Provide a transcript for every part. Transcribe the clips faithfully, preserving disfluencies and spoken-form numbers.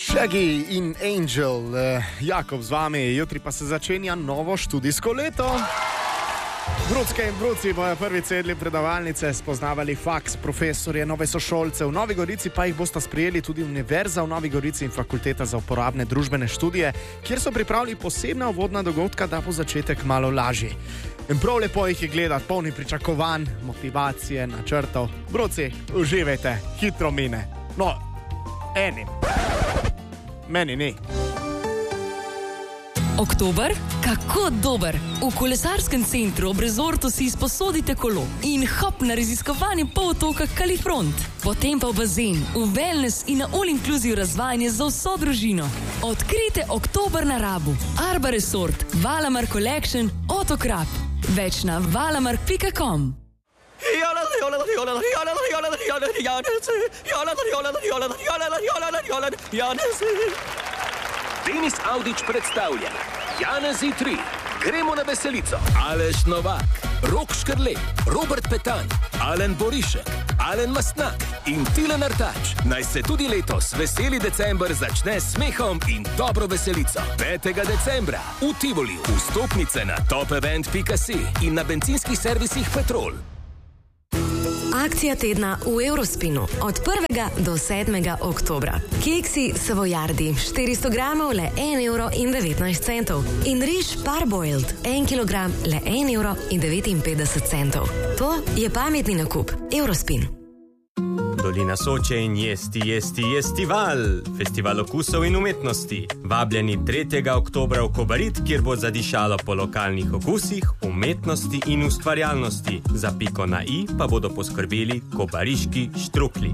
Shaggy in Angel, uh, Jakob z vami, jutri pa se začenja novo študijsko leto. Brucke in bruci bojo prvi sedli predavalnice, spoznavali faks, profesorje, nove sošolce. V Novi Gorici pa jih bosta sprejeli tudi Univerza v Novi Gorici in Fakulteta za uporabne družbene študije, kjer so pripravili posebna uvodna dogodka, da bo začetek malo lažji. In prav lepo jih je gledati, polni pričakovanj, motivacije, načrtov. Bruci, uživajte, hitro mine. No, enim. Meni ni. Oktober? Kako dober! V kolesarskem centru ob rezortu si izposodite kolo in hop na raziskovanje polotoka Kalifront. Potem pa v bazen, v wellness in na all-inclusive razvajanje za vso družino. Odkrite oktober na Rabu. Arba Resort, Valamar Collection, Otokrap. Več na valamark pika com. Denis Avdić predstavlja Janezi tri, gremo na veselico. Aleš Novak, Rok Škrlep, Robert Petan, Alen Borišek, Alen Mastnak in Tilen Artač. Naj se tudi letos veseli december začne s smehom in dobro veselico. petega decembra v Tivoliju. Vstopnice na top event pika si in na bencinskih servisih Petrol. Akcija tedna v Eurospinu od prvega do sedmega oktobra. Keksi Savojardi štiristo gramov le en evro in devetnajst centov in riž Parboiled en kilogram le en evro in devetinpetdeset centov. To je pametni nakup. Eurospin. Dolina Soče in Jesti, Jesti, Jestival, festival okusov in umetnosti. Vabljeni tretjega oktobra v Kobarid, kjer bo zadišalo po lokalnih okusih, umetnosti in ustvarjalnosti. Za piko na i pa bodo poskrbeli kobariški štrukli.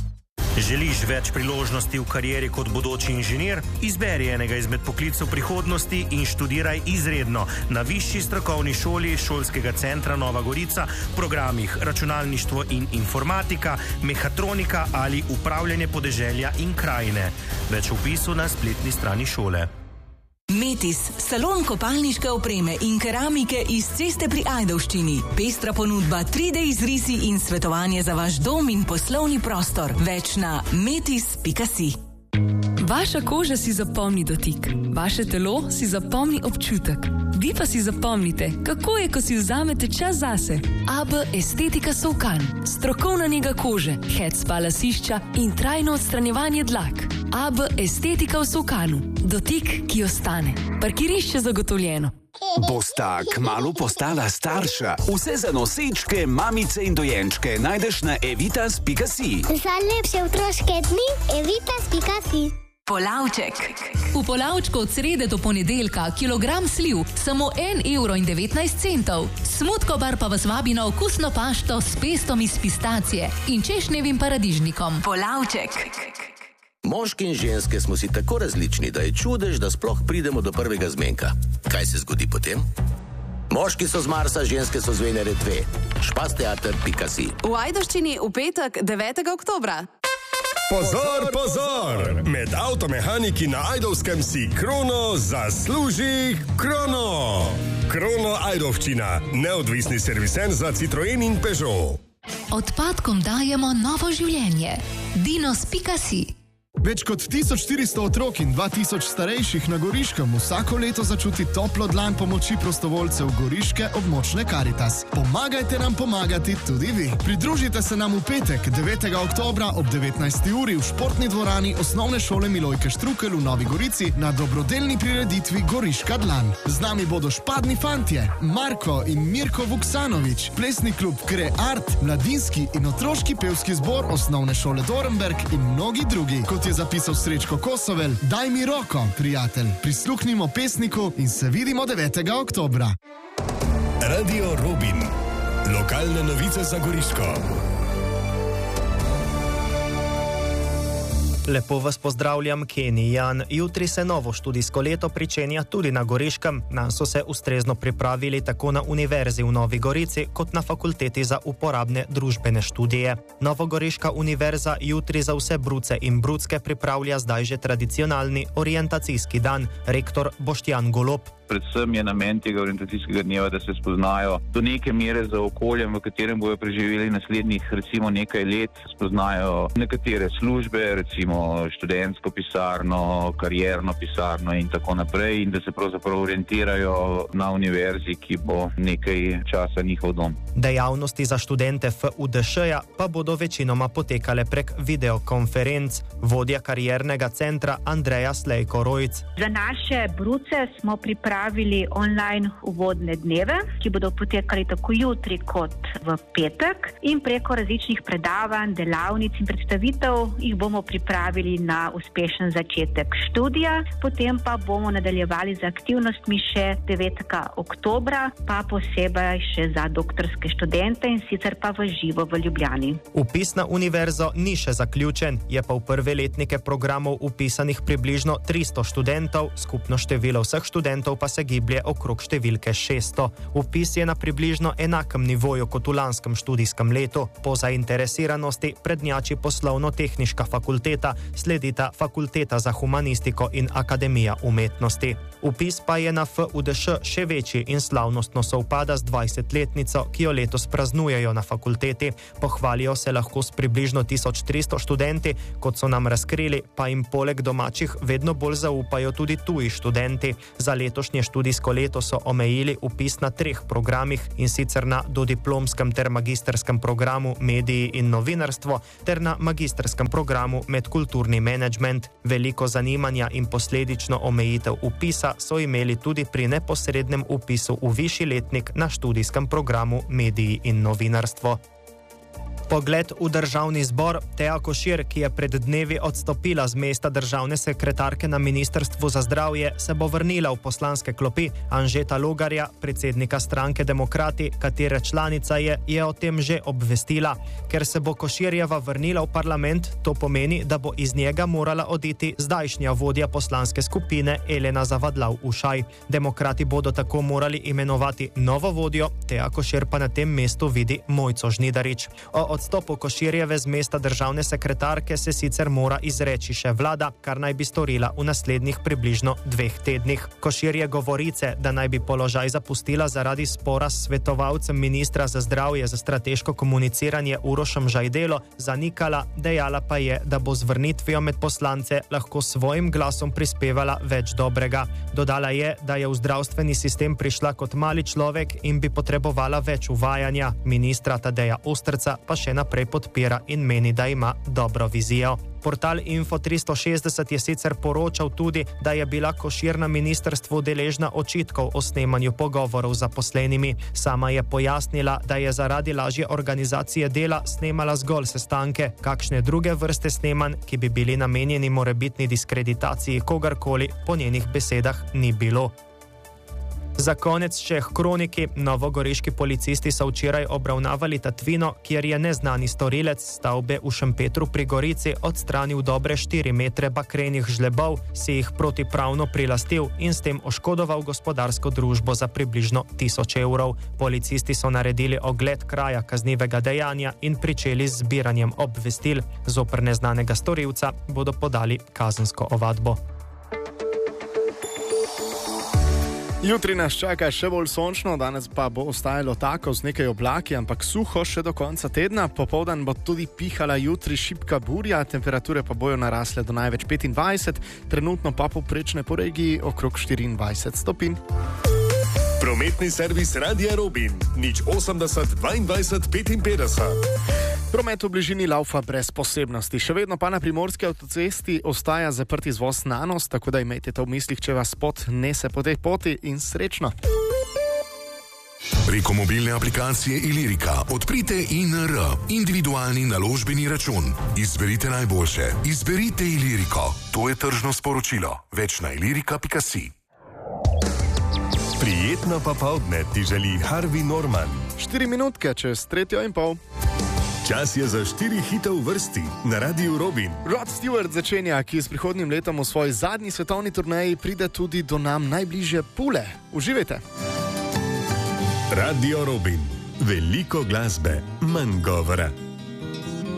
Želiš več priložnosti v karieri kot bodoči inženir? Izberi enega izmed poklicev prihodnosti in študiraj izredno na Višji strokovni šoli Šolskega centra Nova Gorica v programih računalništvo in informatika, mehatronika ali upravljanje podeželja in krajine. Več v opisu na spletni strani šole. Metis, salon kopalniške opreme in keramike iz Ceste pri Ajdovščini. Pestra ponudba tri D izrisi in svetovanje za vaš dom in poslovni prostor. Več na metis pika si. Vaša koža si zapomni dotik, vaše telo si zapomni občutek. Vi pa si zapomnite, kako je, ko si vzamete čas zase. A B Estetika Solkan, strokovna njega kože, head spa lasišča in trajno odstranjevanje dlak. A B Estetika v Solkanu, dotik, ki ostane. Parkirišče zagotovljeno. Bosta kmalu postala starša. Vse za nosečke, mamice in dojenčke najdeš na evitas pika si. Za lepše otroške dni evitas pika si. Polavček. V Polavčku od srede do ponedeljka kilogram sliv samo en evro in devetnajst centov. Smutkobar pa vas vabi na okusno pašto s pestom iz pistacije in češnjevim paradižnikom. Polavček. Moški in ženske smo si tako različni, da je čudež, da sploh pridemo do prvega zmenka. Kaj se zgodi potem? Moški so z Marsa, ženske so z Venere dve. špasteater pika si. V Ajdovščini v petek devetega oktobra. Pozor, pozor! Med avtomehaniki na Ajdovskem si Krono zasluži Krono! Krono Ajdovščina, neodvisni servisen za Citroen in Peugeot. Odpadkom dajemo novo življenje. dinos pika si. Več kot tisoč štiristo otrok in dva tisoč starejših na Goriškem vsako leto začuti toplo dlan pomoči prostovoljcev Goriške območne Karitas. Pomagajte nam pomagati tudi vi. Pridružite se nam v petek, devetega oktobra ob devetnajsti uri v športni dvorani Osnovne šole Milojke Štrukelj v Novi Gorici na dobrodelni prireditvi Goriška dlan. Z nami bodo špadni fantje, Marko in Mirko Vuksanovič, plesni klub Kreart, mladinski in otroški pevski zbor Osnovne šole Dorenberg in mnogi drugi. Kot je zapisal Srečko Kosovel, daj mi roko, prijatelj. Prisluhnimo pesniku in se vidimo devetega oktobra. Radio Robin. Lokalne novice za Goriško. Lepo vas pozdravljam, Kenny Jan. Jutri se novo študijsko leto pričenja tudi na Goriškem. Nanj so se ustrezno pripravili tako na Univerzi v Novi Gorici kot na Fakulteti za uporabne družbene študije. Novogoriška univerza jutri za vse bruce in brucke pripravlja zdaj že tradicionalni orientacijski dan. Rektor Boštjan Golob. Predvsem je namen tega orientacijskega dneva, da se spoznajo do neke mere za okoljem, v katerem bojo preživeli naslednjih recimo nekaj let, spoznajo nekatere službe, recimo recimo študentsko pisarno, karierno pisarno in tako naprej, in da se pravzaprav orientirajo na univerzi, ki bo nekaj časa njihov dom. Dejavnosti za študente F U D Š-ja pa bodo večinoma potekale prek videokonferenc. Vodja kariernega centra Andreja Slejko-Rojc. Za naše bruce smo pripravili online uvodne dneve, ki bodo potekali tako jutri kot v petek, in preko različnih predavanj, delavnic in predstavitev jih bomo pripravili na uspešen začetek študija, potem pa bomo nadaljevali z aktivnostmi še devetega oktobra, pa posebej še za doktorske študente, in sicer pa v živo v Ljubljani. Vpis na univerzo ni še zaključen, je pa v prve letnike programov upisanih približno tristo študentov, skupno število vseh študentov pa se giblje okrog številke šeststo. Vpis je na približno enakem nivoju kot v lanskem študijskem letu. Po zainteresiranosti prednjači poslovno-tehniška fakulteta, sledita fakulteta za humanistiko in akademija umetnosti. Vpis pa je na F U D Š še večji in slavnostno sovpada z dvajsetletnico, ki jo letos praznujejo na fakulteti. Pohvalijo se lahko s približno tisoč tristo študenti, kot so nam razkrili, pa jim poleg domačih vedno bolj zaupajo tudi tuji študenti. Za letošnje študijsko leto so omejili vpis na treh programih, in sicer na dodiplomskem ter magistrskem programu Mediji in novinarstvo ter na magistrskem programu Medkulturni menedžment. Veliko zanimanja in posledično omejitev vpisa so imeli tudi pri neposrednem vpisu v višji letnik na študijskem programu Mediji in novinarstvo. Pogled v državni zbor. Teja Košir, ki je pred dnevi odstopila z mesta državne sekretarke na Ministrstvu za zdravje, se bo vrnila v poslanske klopi. Anžeta Logarja, predsednika stranke Demokrati, katere članica je, je o tem že obvestila. Ker se bo Koširjeva vrnila v parlament, to pomeni, da bo iz njega morala oditi zdajšnja vodja poslanske skupine Elena Zavadlav-Ušaj. Demokrati bodo tako morali imenovati novo vodjo, Teja Košir pa na tem mestu vidi Mojco Žnidarič. O odstopu Koširjeve z mesta državne sekretarke se sicer mora izreči še vlada, kar naj bi storila v naslednjih približno dveh tednih. Koširje govorice, da naj bi položaj zapustila zaradi spora s svetovalcem ministra za zdravje za strateško komuniciranje Urošem Žajdelo, zanikala, dejala pa je, da bo z vrnitvijo med poslance lahko svojim glasom prispevala več dobrega. Dodala je, da je v zdravstveni sistem prišla kot mali človek in bi potrebovala več uvajanja. Ministra Tadeja Osterca pa še naprej podpira in meni, da ima dobro vizijo. Portal Info tristo šestdeset je sicer poročal tudi, da je bila Košir na ministrstvu deležna očitkov o snemanju pogovorov z zaposlenimi. Sama je pojasnila, da je zaradi lažje organizacije dela snemala zgolj sestanke. Kakšne druge vrste snemanj, ki bi bili namenjeni morebitni diskreditaciji kogarkoli, po njenih besedah ni bilo. Za konec še kroniki. Novogoriški policisti so včeraj obravnavali tatvino, kjer je neznani storilec stavbe v Šempetru pri Gorici odstranil dobre štiri metre bakrenih žlebov, si jih protipravno prilastil in s tem oškodoval gospodarsko družbo za približno tisoč evrov. Policisti so naredili ogled kraja kaznivega dejanja in pričeli z zbiranjem obvestil. Zoper neznanega storilca bodo podali kazensko ovadbo. Jutri nas čaka še bolj sončno, danes pa bo ostajalo tako z nekaj oblaki, ampak suho še do konca tedna. Popoldan bo tudi pihala jutri šibka burja, temperature pa bojo narasle do največ petindvajset, trenutno pa povprečne po regiji okrog štiriindvajset stopinj. Prometni servis Radia Robin, nič osemdeset dvaindvajset petinpetdeset. Promet v bližini laufa brez posebnosti. Še vedno pa na primorski avtocesti ostaja zaprt izvoz Nanos, tako da imejte to v mislih, če vas pot nese po tej poti, in srečno. Preko mobilne aplikacije Ilirika odprite I N R, individualni naložbeni račun. Izberite najboljše. Izberite Iliriko. To je tržno sporočilo. Več na ilirika pika si. Prijetno popoldne ti želi Harvey Norman. Štiri minutke čez tretjo in pol. Čas je za štiri hite v vrsti na Radiu Robin. Rod Stewart začenja, ki s prihodnjim letom v svoji zadnji svetovni turneji pride tudi do nam najbližje Pule. Uživajte! Radio Robin. Veliko glasbe, manj govora.